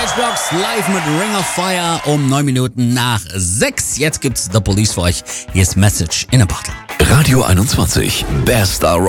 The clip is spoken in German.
Matchbox live mit Ring of Fire um 9 Minuten nach 6. Jetzt gibt's The Police für euch. Hier ist Message in a Bottle. Radio 21, Best